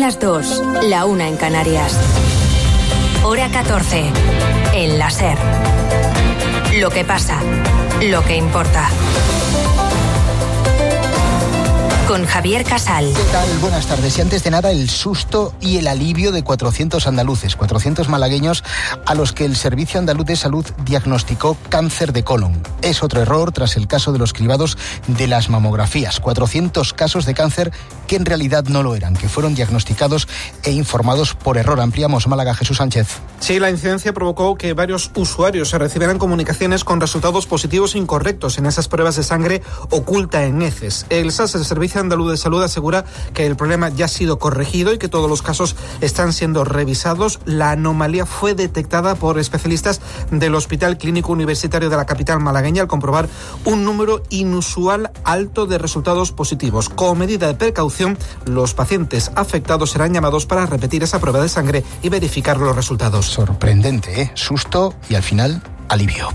las 2, la 1 en Canarias. Hora 14, en la SER. Lo que pasa, lo que importa. Con Javier Casal. ¿Qué tal? Buenas tardes. Y antes de nada, el susto y el alivio de 400 andaluces, 400 malagueños a los que el Servicio Andaluz de Salud diagnosticó cáncer de colon. Es otro error tras el caso de los cribados de las mamografías. 400 casos de cáncer que en realidad no lo eran, que fueron diagnosticados e informados por error. Ampliamos. Málaga, Jesús Sánchez. Sí, la incidencia provocó que varios usuarios se recibieran comunicaciones con resultados positivos incorrectos en esas pruebas de sangre oculta en heces. El SAS, el Servicio Andaluz de Salud, asegura que el problema ya ha sido corregido y que todos los casos están siendo revisados. La anomalía fue detectada por especialistas del Hospital Clínico Universitario de la capital malagueña al comprobar un número inusual alto de resultados positivos. Como medida de precaución, los pacientes afectados serán llamados para repetir esa prueba de sangre y verificar los resultados. Sorprendente, ¿eh? Susto y al final alivio.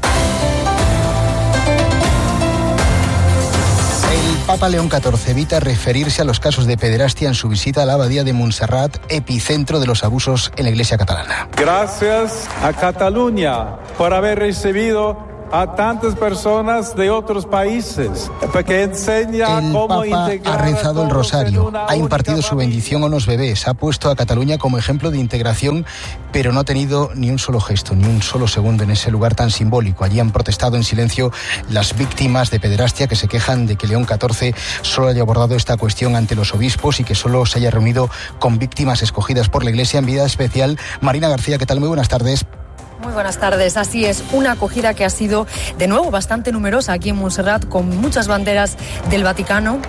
El Papa León XIV evita referirse a los casos de pederastia en su visita a la abadía de Montserrat, epicentro de los abusos en la Iglesia catalana. Gracias a Cataluña por haber recibido a tantas personas de otros países, porque enseña cómo integrar. El Papa ha rezado el rosario, ha impartido su bendición a unos bebés, ha puesto a Cataluña como ejemplo de integración, pero no ha tenido ni un solo gesto, ni un solo segundo en ese lugar tan simbólico. Allí han protestado en silencio las víctimas de pederastia que se quejan de que León XIV solo haya abordado esta cuestión ante los obispos y que solo se haya reunido con víctimas escogidas por la Iglesia. Enviada especial, Marina García, ¿qué tal? Muy buenas tardes. Muy buenas tardes. Así es, una acogida que ha sido de nuevo bastante numerosa aquí en Montserrat, con muchas banderas del Vaticano.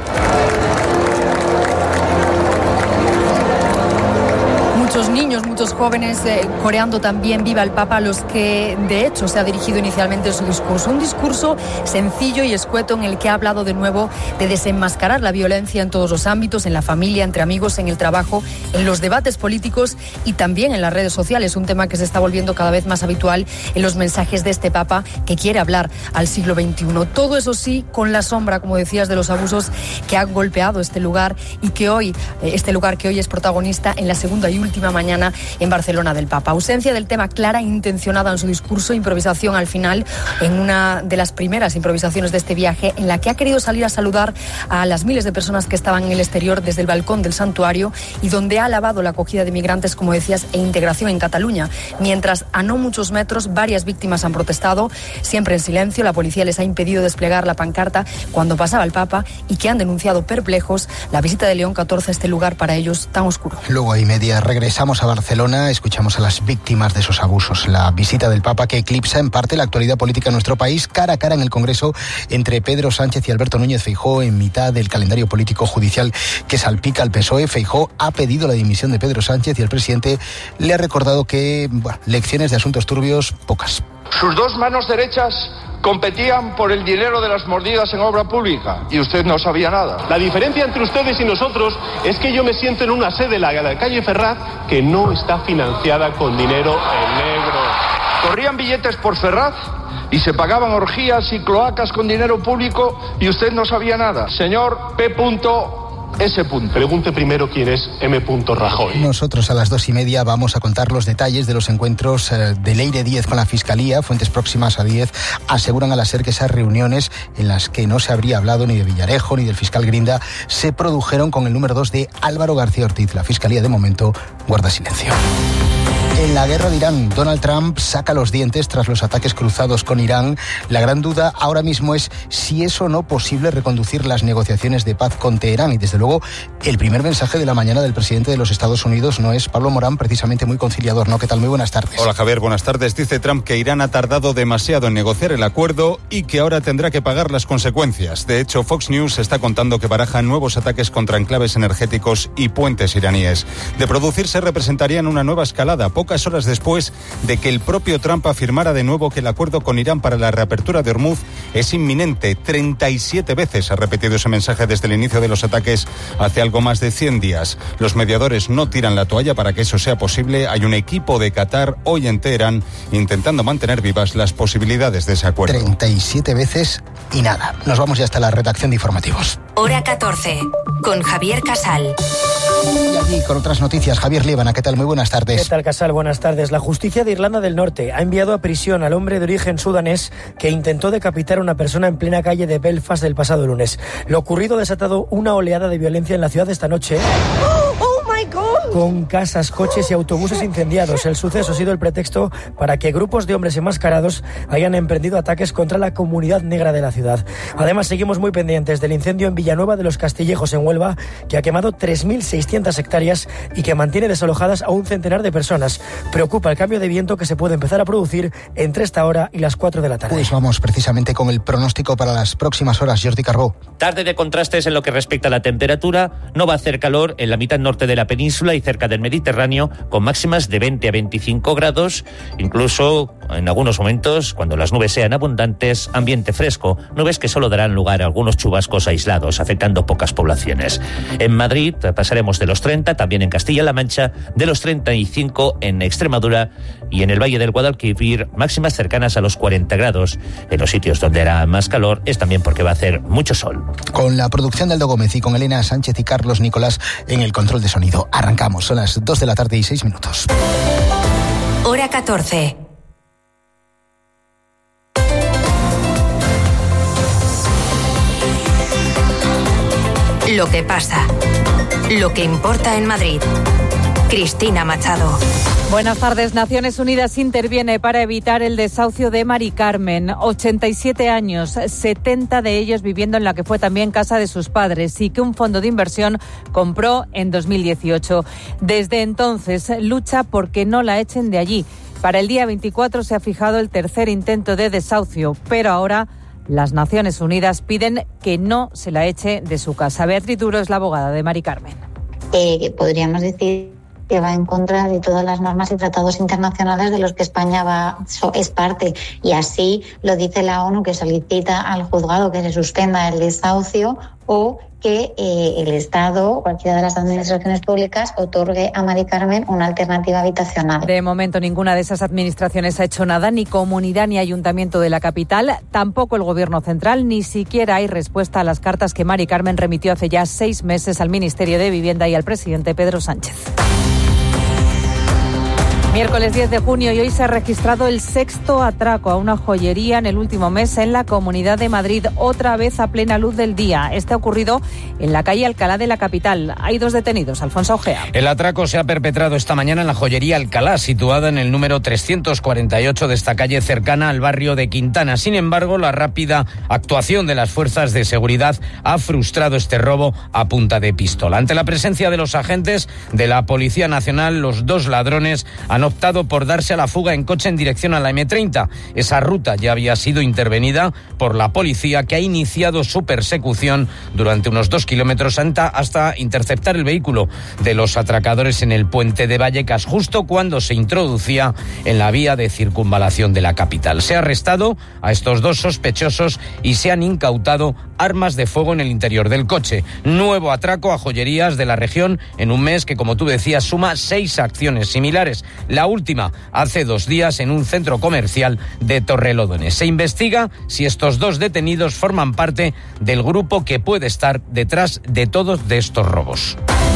Muchos niños, muchos jóvenes coreando también Viva el Papa, a los que de hecho se ha dirigido inicialmente en su discurso. Un discurso sencillo y escueto en el que ha hablado de nuevo de desenmascarar la violencia en todos los ámbitos, en la familia, entre amigos, en el trabajo, en los debates políticos y también en las redes sociales, un tema que se está volviendo cada vez más habitual en los mensajes de este Papa que quiere hablar al siglo XXI. Todo eso sí, con la sombra, como decías, de los abusos que han golpeado este lugar y que hoy, es protagonista en la segunda y última mañana en Barcelona del Papa. Ausencia del tema clara e intencionada en su discurso, improvisación al final, en una de las primeras improvisaciones de este viaje, en la que ha querido salir a saludar a las miles de personas que estaban en el exterior desde el balcón del santuario y donde ha alabado la acogida de migrantes, como decías, e integración en Cataluña. Mientras a no muchos metros varias víctimas han protestado, siempre en silencio. La policía les ha impedido desplegar la pancarta cuando pasaba el Papa y que han denunciado perplejos la visita de León XIV a este lugar para ellos tan oscuro. Luego hay media. Regresamos a Barcelona, escuchamos a las víctimas de esos abusos. La visita del Papa que eclipsa en parte la actualidad política en nuestro país, cara a cara en el Congreso entre Pedro Sánchez y Alberto Núñez Feijóo en mitad del calendario político judicial que salpica al PSOE. Feijóo ha pedido la dimisión de Pedro Sánchez y el presidente le ha recordado que lecciones de asuntos turbios, pocas. Sus dos manos derechas competían por el dinero de las mordidas en obra pública y usted no sabía nada. La diferencia entre ustedes y nosotros es que yo me siento en una sede, la calle Ferraz, que no está financiada con dinero en negro. Corrían billetes por Ferraz y se pagaban orgías y cloacas con dinero público y usted no sabía nada. Señor P.S. Pregunte primero quién es M. Rajoy. Nosotros a las 2:30 vamos a contar los detalles de los encuentros de Leire Díez con la Fiscalía. Fuentes próximas a Díez aseguran a la SER que esas reuniones en las que no se habría hablado ni de Villarejo ni del fiscal Grinda se produjeron con el número 2 de Álvaro García Ortiz. La Fiscalía de momento guarda silencio. En la guerra de Irán, Donald Trump saca los dientes tras los ataques cruzados con Irán. La gran duda ahora mismo es si es o no posible reconducir las negociaciones de paz con Teherán. Y desde luego, el primer mensaje de la mañana del presidente de los Estados Unidos no es Pablo Morán, precisamente muy conciliador, ¿no? ¿Qué tal? Muy buenas tardes. Hola Javier, buenas tardes. Dice Trump que Irán ha tardado demasiado en negociar el acuerdo y que ahora tendrá que pagar las consecuencias. De hecho, Fox News está contando que barajan nuevos ataques contra enclaves energéticos y puentes iraníes. De producirse, representarían una nueva escalada, pocas horas después de que el propio Trump afirmara de nuevo que el acuerdo con Irán para la reapertura de Hormuz es inminente. 37 veces ha repetido ese mensaje desde el inicio de los ataques hace algo más de 100 días. Los mediadores no tiran la toalla para que eso sea posible. Hay un equipo de Qatar hoy en Teherán intentando mantener vivas las posibilidades de ese acuerdo. 37 veces y nada. Nos vamos ya hasta la redacción de informativos. Hora 14, con Javier Casal. Y allí con otras noticias, Javier Líbana, ¿qué tal? Muy buenas tardes. ¿Qué tal, Casal? Buenas tardes. La justicia de Irlanda del Norte ha enviado a prisión al hombre de origen sudanés que intentó decapitar a una persona en plena calle de Belfast el pasado lunes. Lo ocurrido ha desatado una oleada de violencia en la ciudad esta noche. Con casas, coches y autobuses incendiados. El suceso ha sido el pretexto para que grupos de hombres enmascarados hayan emprendido ataques contra la comunidad negra de la ciudad. Además, seguimos muy pendientes del incendio en Villanueva de los Castillejos, en Huelva, que ha quemado 3.600 hectáreas y que mantiene desalojadas a un centenar de personas. Preocupa el cambio de viento que se puede empezar a producir entre esta hora y las 4 de la tarde. Pues vamos precisamente con el pronóstico para las próximas horas. Jordi Carbó. Tarde de contrastes en lo que respecta a la temperatura. No va a hacer calor en la mitad norte de la península y cerca del Mediterráneo, con máximas de 20 a 25 grados, incluso en algunos momentos, cuando las nubes sean abundantes, ambiente fresco, nubes que solo darán lugar a algunos chubascos aislados, afectando pocas poblaciones. En Madrid pasaremos de los 30, también en Castilla-La Mancha, de los 35 en Extremadura y en el Valle del Guadalquivir, máximas cercanas a los 40 grados. En los sitios donde hará más calor es también porque va a hacer mucho sol. Con la producción de Aldo Gómez y con Elena Sánchez y Carlos Nicolás en el control de sonido. Arrancamos, son las 2 de la tarde y 6 minutos. Hora 14. Lo que pasa. Lo que importa en Madrid. Cristina Machado. Buenas tardes. Naciones Unidas interviene para evitar el desahucio de Mari Carmen. 87 años, 70 de ellos viviendo en la que fue también casa de sus padres y que un fondo de inversión compró en 2018. Desde entonces lucha porque no la echen de allí. Para el día 24 se ha fijado el tercer intento de desahucio, pero ahora las Naciones Unidas piden que no se la eche de su casa. Beatriz Duro es la abogada de Mari Carmen. Podríamos decir que va en contra de todas las normas y tratados internacionales de los que España es parte. Y así lo dice la ONU, que solicita al juzgado que se suspenda el desahucio o que el Estado o cualquiera de las administraciones públicas otorgue a Mari Carmen una alternativa habitacional. De momento ninguna de esas administraciones ha hecho nada, ni comunidad ni ayuntamiento de la capital, tampoco el Gobierno central, ni siquiera hay respuesta a las cartas que Mari Carmen remitió hace ya 6 meses al Ministerio de Vivienda y al presidente Pedro Sánchez. Miércoles 10 de junio y hoy se ha registrado el 6º atraco a una joyería en el último mes en la Comunidad de Madrid, otra vez a plena luz del día. Este ha ocurrido en la calle Alcalá de la capital. Hay 2 detenidos. Alfonso Ojea. El atraco se ha perpetrado esta mañana en la joyería Alcalá, situada en el número 348 de esta calle cercana al barrio de Quintana. Sin embargo, la rápida actuación de las fuerzas de seguridad ha frustrado este robo a punta de pistola. Ante la presencia de los agentes de la Policía Nacional, los 2 ladrones han optado por darse a la fuga en coche en dirección a la M30. Esa ruta ya había sido intervenida por la policía, que ha iniciado su persecución durante unos 2 kilómetros hasta interceptar el vehículo de los atracadores en el puente de Vallecas, justo cuando se introducía en la vía de circunvalación de la capital. Se ha arrestado a estos 2 sospechosos y se han incautado armas de fuego en el interior del coche. Nuevo atraco a joyerías de la región en un mes que, como tú decías, suma 6 acciones similares. La última hace 2 días en un centro comercial de Torrelodones. Se investiga si estos 2 detenidos forman parte del grupo que puede estar detrás de todos de estos robos.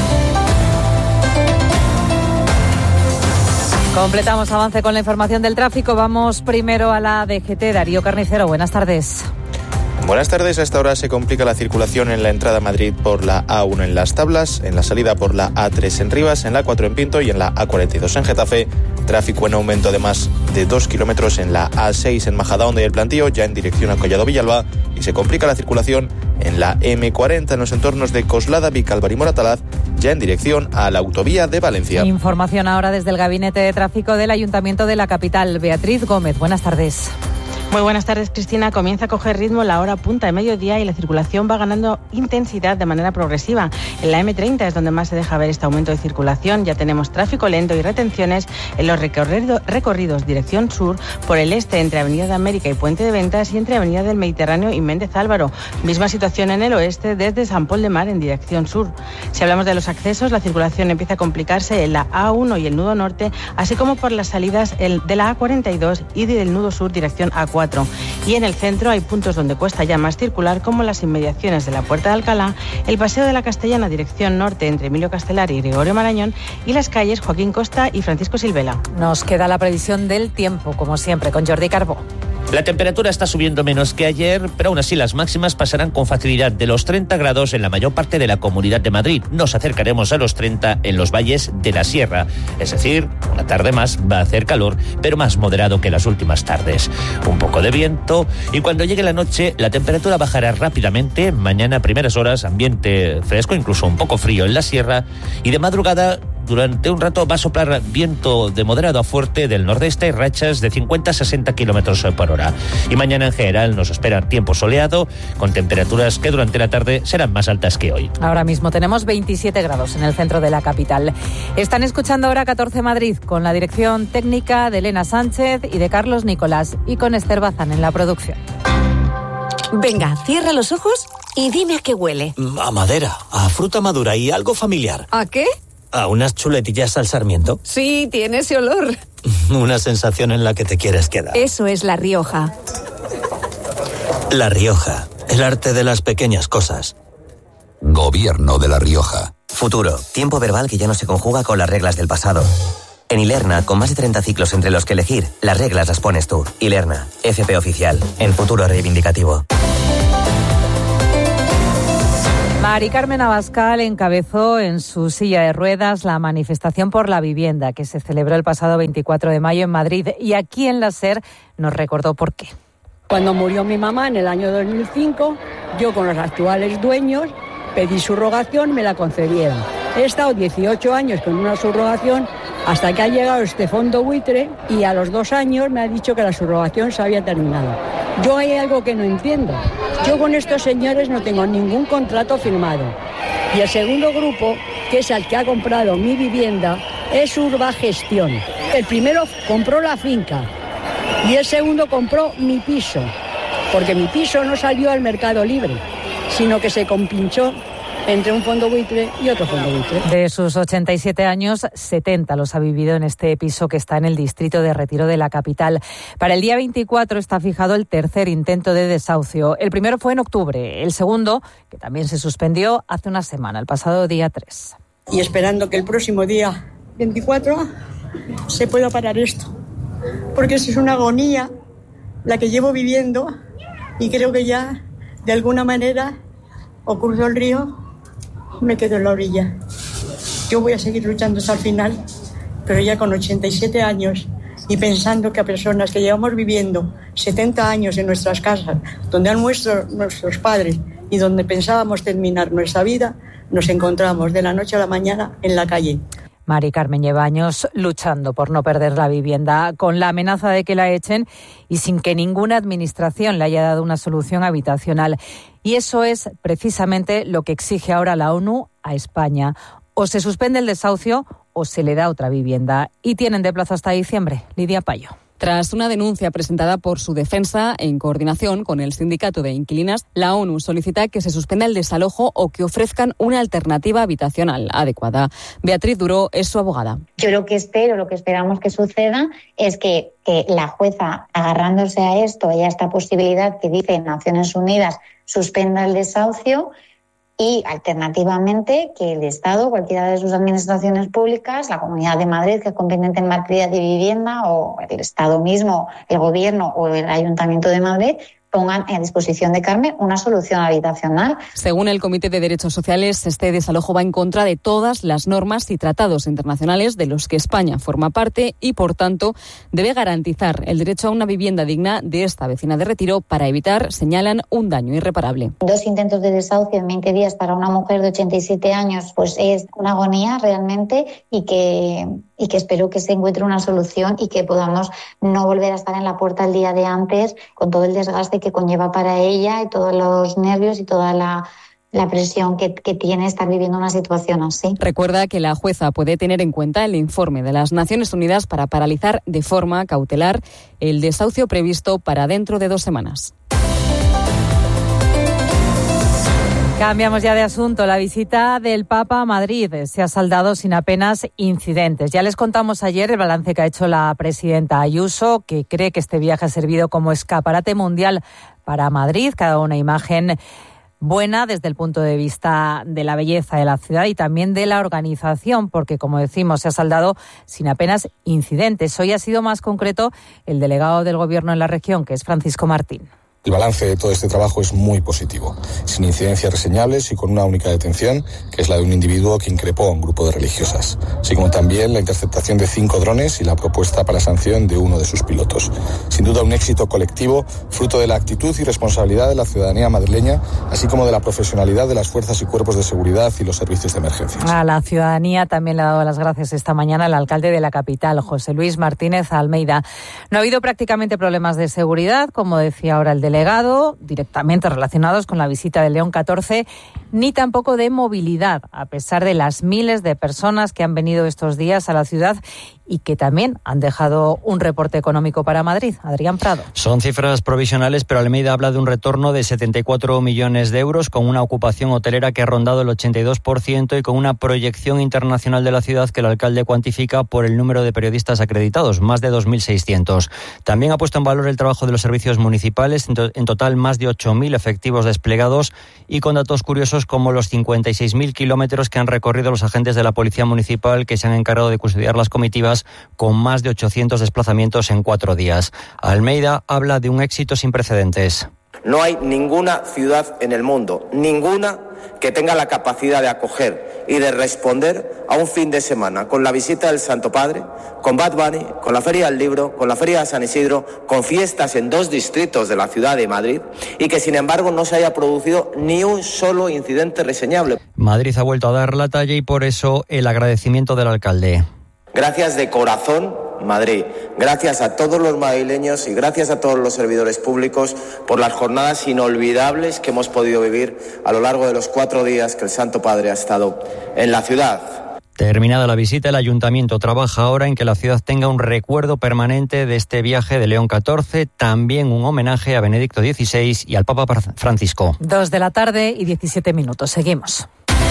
Completamos avance con la información del tráfico. Vamos primero a la DGT. Darío Carnicero, buenas tardes. Buenas tardes. A esta hora se complica la circulación en la entrada a Madrid por la A1 en Las Tablas, en la salida por la A3 en Rivas, en la A4 en Pinto y en la A42 en Getafe. Tráfico en aumento de más de 2 kilómetros en la A6 en Majadahonda y El Plantío, ya en dirección a Collado Villalba. Y se complica la circulación en la M40 en los entornos de Coslada, Vicálvaro y Moratalaz, ya en dirección a la autovía de Valencia. Información ahora desde el Gabinete de Tráfico del Ayuntamiento de la capital. Beatriz Gómez, buenas tardes. Muy buenas tardes, Cristina. Comienza a coger ritmo la hora punta de mediodía y la circulación va ganando intensidad de manera progresiva. En la M30 es donde más se deja ver este aumento de circulación. Ya tenemos tráfico lento y retenciones en los recorridos dirección sur por el este entre Avenida de América y Puente de Ventas y entre Avenida del Mediterráneo y Méndez Álvaro. Misma situación en el oeste desde San Pol de Mar en dirección sur. Si hablamos de los accesos, la circulación empieza a complicarse en la A1 y el nudo norte, así como por las salidas de la A42 y del nudo sur dirección A4. Y en el centro hay puntos donde cuesta ya más circular, como las inmediaciones de la Puerta de Alcalá, el Paseo de la Castellana dirección norte entre Emilio Castelar y Gregorio Marañón y las calles Joaquín Costa y Francisco Silvela. Nos queda la previsión del tiempo, como siempre, con Jordi Carbó. La temperatura está subiendo menos que ayer, pero aún así las máximas pasarán con facilidad de los 30 grados en la mayor parte de la Comunidad de Madrid. Nos acercaremos a los 30 en los valles de la Sierra. Es decir, una tarde más va a hacer calor, pero más moderado que las últimas tardes. Un poco de viento y cuando llegue la noche la temperatura bajará rápidamente. Mañana a primeras horas ambiente fresco, incluso un poco frío en la Sierra, y de madrugada durante un rato va a soplar viento de moderado a fuerte del nordeste, rachas de 50 a 60 kilómetros por hora. Y mañana en general nos espera tiempo soleado, con temperaturas que durante la tarde serán más altas que hoy. Ahora mismo tenemos 27 grados en el centro de la capital. Están escuchando Hora 14 Madrid, con la dirección técnica de Elena Sánchez y de Carlos Nicolás, y con Esther Bazán en la producción. Venga, cierra los ojos y dime a qué huele. A madera, a fruta madura y algo familiar. ¿A qué? ¿A unas chuletillas al sarmiento? Sí, tiene ese olor. Una sensación en la que te quieres quedar. Eso es La Rioja. La Rioja, el arte de las pequeñas cosas. Gobierno de La Rioja. Futuro, tiempo verbal que ya no se conjuga con las reglas del pasado. En Ilerna, con más de 30 ciclos entre los que elegir, las reglas las pones tú. Ilerna, FP oficial, en futuro reivindicativo. Mari Carmen Abascal encabezó en su silla de ruedas la manifestación por la vivienda que se celebró el pasado 24 de mayo en Madrid, y aquí en la SER nos recordó por qué. Cuando murió mi mamá en el año 2005, yo con los actuales dueños pedí subrogación y me la concedieron. He estado 18 años con una subrogación hasta que ha llegado este fondo buitre y a los 2 años me ha dicho que la subrogación se había terminado. Yo hay algo que no entiendo. Yo con estos señores no tengo ningún contrato firmado. Y el segundo grupo, que es el que ha comprado mi vivienda, es Urbagestión. El primero compró la finca y el segundo compró mi piso, porque mi piso no salió al mercado libre, sino que se compinchó entre un fondo buitre y otro fondo buitre. De sus 87 años, 70 los ha vivido en este piso que está en el distrito de Retiro de la capital. Para el día 24 está fijado el tercer intento de desahucio. El primero fue en octubre, el segundo, que también se suspendió hace una semana, el pasado día 3. Y esperando que el próximo día 24 se pueda parar esto, porque es una agonía la que llevo viviendo y creo que ya, de alguna manera, o cruzo el río, me quedo en la orilla. Yo voy a seguir luchando hasta el final, pero ya con 87 años y pensando que a personas que llevamos viviendo 70 años en nuestras casas, donde han muerto nuestros padres y donde pensábamos terminar nuestra vida, nos encontramos de la noche a la mañana en la calle. Mari Carmen lleva años luchando por no perder la vivienda, con la amenaza de que la echen y sin que ninguna administración le haya dado una solución habitacional. Y eso es precisamente lo que exige ahora la ONU a España. O se suspende el desahucio o se le da otra vivienda. Y tienen de plazo hasta diciembre. Lidia Payo. Tras una denuncia presentada por su defensa en coordinación con el sindicato de inquilinas, la ONU solicita que se suspenda el desalojo o que ofrezcan una alternativa habitacional adecuada. Beatriz Duró es su abogada. Yo lo que esperamos que suceda es que la jueza, agarrándose a esto y a esta posibilidad que dice Naciones Unidas, suspenda el desahucio, y alternativamente que el Estado, cualquiera de sus administraciones públicas, la Comunidad de Madrid, que es competente en materia de vivienda, o el Estado mismo, el Gobierno o el Ayuntamiento de Madrid, pongan a disposición de Carmen una solución habitacional. Según el Comité de Derechos Sociales, este desalojo va en contra de todas las normas y tratados internacionales de los que España forma parte y, por tanto, debe garantizar el derecho a una vivienda digna de esta vecina de Retiro para evitar, señalan, un daño irreparable. 2 intentos de desahucio en 20 días para una mujer de 87 años, pues es una agonía realmente, y que espero que se encuentre una solución y que podamos no volver a estar en la puerta el día de antes con todo el desgaste que conlleva para ella y todos los nervios y toda la presión que tiene estar viviendo una situación así. Recuerda que la jueza puede tener en cuenta el informe de las Naciones Unidas para paralizar de forma cautelar el desahucio previsto para dentro de 2 semanas. Cambiamos ya de asunto. La visita del Papa a Madrid se ha saldado sin apenas incidentes. Ya les contamos ayer el balance que ha hecho la presidenta Ayuso, que cree que este viaje ha servido como escaparate mundial para Madrid, que ha dado una imagen buena desde el punto de vista de la belleza de la ciudad y también de la organización, porque, como decimos, se ha saldado sin apenas incidentes. Hoy ha sido más concreto el delegado del Gobierno en la región, que es Francisco Martín. El balance de todo este trabajo es muy positivo, sin incidencias reseñables y con una única detención, que es la de un individuo que increpó a un grupo de religiosas, así como también la interceptación de 5 drones y la propuesta para sanción de uno de sus pilotos. Sin duda un éxito colectivo, fruto de la actitud y responsabilidad de la ciudadanía madrileña, así como de la profesionalidad de las fuerzas y cuerpos de seguridad y los servicios de emergencias. A la ciudadanía también le ha dado las gracias esta mañana el alcalde de la capital, José Luis Martínez Almeida. No ha habido prácticamente problemas de seguridad, como decía ahora el delegado, directamente relacionados con la visita de León XIV, ni tampoco de movilidad, a pesar de las miles de personas que han venido estos días a la ciudad y que también han dejado un reporte económico para Madrid. Adrián Prado. Son cifras provisionales, pero Almeida habla de un retorno de 74 millones de euros, con una ocupación hotelera que ha rondado el 82% y con una proyección internacional de la ciudad que el alcalde cuantifica por el número de periodistas acreditados, más de 2.600. También ha puesto en valor el trabajo de los servicios municipales, en total más de 8.000 efectivos desplegados y con datos curiosos como los 56.000 kilómetros que han recorrido los agentes de la Policía Municipal, que se han encargado de custodiar las comitivas, con más de 800 desplazamientos en 4 días. Almeida habla de un éxito sin precedentes. No hay ninguna ciudad en el mundo, ninguna, que tenga la capacidad de acoger y de responder a un fin de semana con la visita del Santo Padre, con Bad Bunny, con la Feria del Libro, con la Feria de San Isidro, con fiestas en 2 distritos de la ciudad de Madrid, y que sin embargo no se haya producido ni un solo incidente reseñable. Madrid ha vuelto a dar la talla y por eso el agradecimiento del alcalde. Gracias de corazón, Madrid. Gracias a todos los madrileños y gracias a todos los servidores públicos por las jornadas inolvidables que hemos podido vivir a lo largo de los 4 días que el Santo Padre ha estado en la ciudad. Terminada la visita, el Ayuntamiento trabaja ahora en que la ciudad tenga un recuerdo permanente de este viaje de León XIV, también un homenaje a Benedicto XVI y al Papa Francisco. 2 de la tarde y 17 minutos. Seguimos.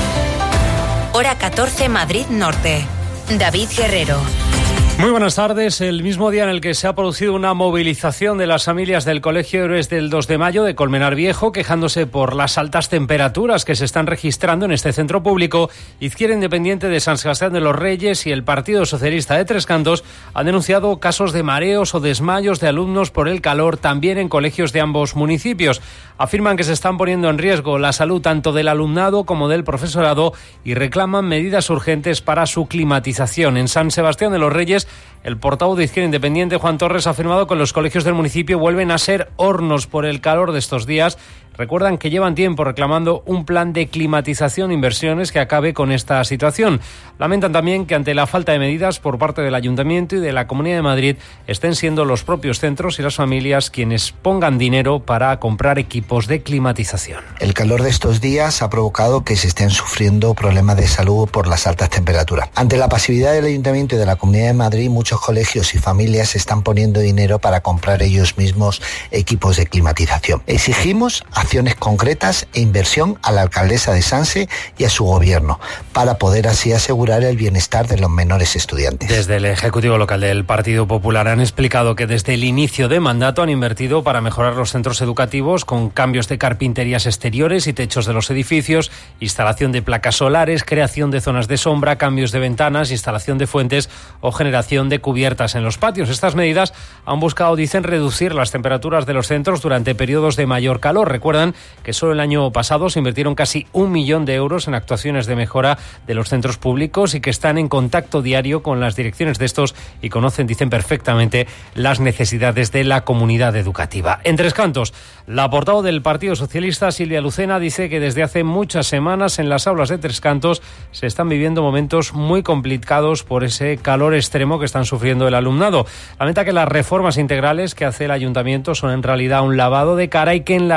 Hora 14, Madrid Norte. David Guerrero. Muy buenas tardes. El mismo día en el que se ha producido una movilización de las familias del Colegio Héroes del 2 de Mayo de Colmenar Viejo, quejándose por las altas temperaturas que se están registrando en este centro público, Izquierda Independiente de San Sebastián de los Reyes y el Partido Socialista de Tres Cantos han denunciado casos de mareos o desmayos de alumnos por el calor también en colegios de ambos municipios. Afirman que se están poniendo en riesgo la salud tanto del alumnado como del profesorado y reclaman medidas urgentes para su climatización. En San Sebastián de los Reyes, el portavoz de Izquierda Independiente, Juan Torres, ha afirmado que los colegios del municipio vuelven a ser hornos por el calor de estos días. Recuerdan que llevan tiempo reclamando un plan de climatización e inversiones que acabe con esta situación. Lamentan también que ante la falta de medidas por parte del Ayuntamiento y de la Comunidad de Madrid estén siendo los propios centros y las familias quienes pongan dinero para comprar equipos de climatización. El calor de estos días ha provocado que se estén sufriendo problemas de salud por las altas temperaturas. Ante la pasividad del Ayuntamiento y de la Comunidad de Madrid, muchos colegios y familias están poniendo dinero para comprar ellos mismos equipos de climatización. Exigimos acciones concretas e inversión a la alcaldesa de Sanse y a su gobierno para poder así asegurar el bienestar de los menores estudiantes. Desde el Ejecutivo Local del Partido Popular han explicado que desde el inicio de mandato han invertido para mejorar los centros educativos con cambios de carpinterías exteriores y techos de los edificios, instalación de placas solares, creación de zonas de sombra, cambios de ventanas, instalación de fuentes o generación de cubiertas en los patios. Estas medidas han buscado, dicen, reducir las temperaturas de los centros durante periodos de mayor calor. Recuerdan que solo el año pasado se invirtieron casi 1 millón de euros en actuaciones de mejora de los centros públicos y que están en contacto diario con las direcciones de estos y conocen, dicen, perfectamente las necesidades de la comunidad educativa. En Tres Cantos, la portavoz del Partido Socialista, Silvia Lucena, dice que desde hace muchas semanas en las aulas de Tres Cantos se están viviendo momentos muy complicados por ese calor extremo que están sufriendo el alumnado. Lamenta que las reformas integrales que hace el Ayuntamiento son en realidad un lavado de cara y que en las de este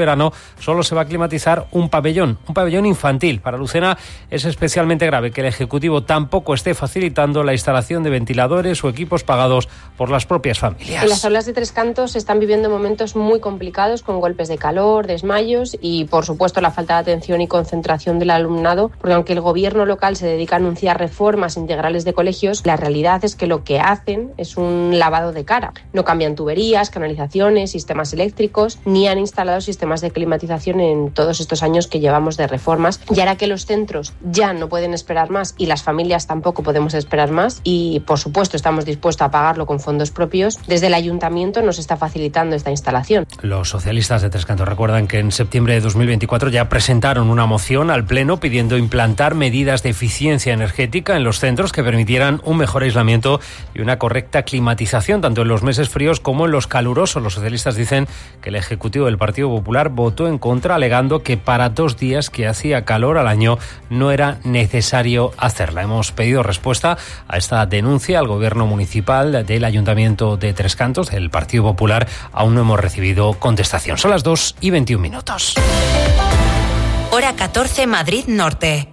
verano solo se va a climatizar un pabellón infantil. Para Lucena es especialmente grave que el Ejecutivo tampoco esté facilitando la instalación de ventiladores o equipos pagados por las propias familias. En las aulas de Tres Cantos se están viviendo momentos muy complicados con golpes de calor, desmayos y, por supuesto, la falta de atención y concentración del alumnado, porque aunque el gobierno local se dedica a anunciar reformas integrales de colegios, la realidad es que lo que hacen es un lavado de cara. No cambian tuberías, canalizaciones, sistemas eléctricos, ni han instalado sistemas de climatización en todos estos años que llevamos de reformas. Y ahora que los centros ya no pueden esperar más y las familias tampoco podemos esperar más, y por supuesto estamos dispuestos a pagarlo con fondos propios, desde el ayuntamiento nos está facilitando esta instalación. Los socialistas de Tres Cantos recuerdan que en septiembre de 2024 ya presentaron una moción al Pleno pidiendo implantar medidas de eficiencia energética en los centros que permitieran un mejor aislamiento y una correcta climatización, tanto en los meses fríos como en los calurosos. Los socialistas dicen que el Ejecutivo del Partido Popular votó en contra, alegando que para 2 días que hacía calor al año no era necesario hacerla. Hemos pedido respuesta a esta denuncia al Gobierno municipal del Ayuntamiento de Tres Cantos, del Partido Popular. Aún no hemos recibido contestación. Son las 2:21. Hora 14, Madrid Norte.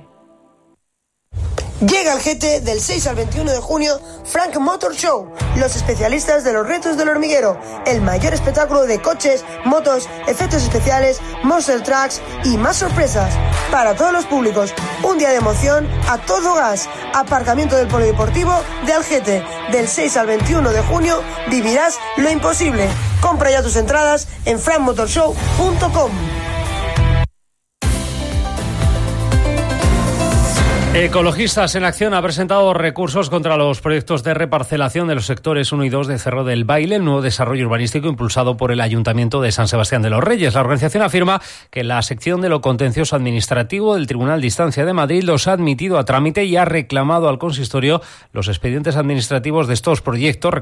Llega al GT del 6 al 21 de junio Frank Motor Show, los especialistas de los retos del hormiguero, el mayor espectáculo de coches, motos, efectos especiales, monster trucks y más sorpresas para todos los públicos. Un día de emoción a todo gas. Aparcamiento del polideportivo de Algete. Del 6 al 21 de junio vivirás lo imposible. Compra ya tus entradas en frankmotorshow.com. Ecologistas en Acción ha presentado recursos contra los proyectos de reparcelación de los sectores 1 y 2 de Cerro del Baile, el nuevo desarrollo urbanístico impulsado por el Ayuntamiento de San Sebastián de los Reyes. La organización afirma que la sección de lo contencioso administrativo del Tribunal de Instancia de Madrid los ha admitido a trámite y ha reclamado al consistorio los expedientes administrativos de estos proyectos.